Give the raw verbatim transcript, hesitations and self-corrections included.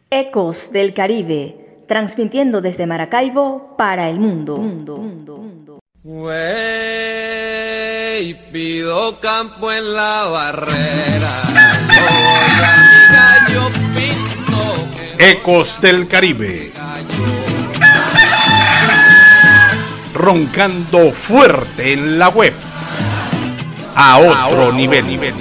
Ecos del Caribe, transmitiendo desde Maracaibo para el mundo. mundo, mundo, mundo. Wey, pido campo en la barrera. Voy a mi gallo pinto. Ecos del Caribe. Roncando fuerte en la web. A otro, a otro nivel. nivel.